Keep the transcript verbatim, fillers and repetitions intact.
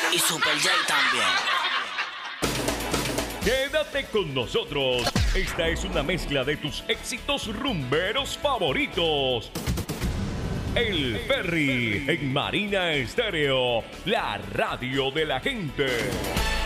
Y Super J también. Quédate con nosotros. Esta es una mezcla de tus éxitos rumberos favoritos. El Ferry en Marina Estéreo, la radio de la gente.